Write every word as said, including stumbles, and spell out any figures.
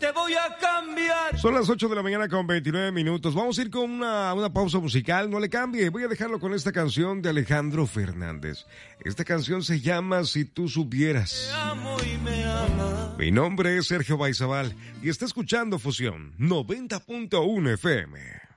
te voy a cambiar. Son las ocho de la mañana con veintinueve minutos. Vamos a ir con una, una pausa musical. No le cambie. Voy a dejarlo con esta canción de Alejandro Fernández. Esta canción se llama Si tú supieras. Te amo y me amas. Mi nombre es Sergio Baizabal y está escuchando Fusión noventa punto uno F M.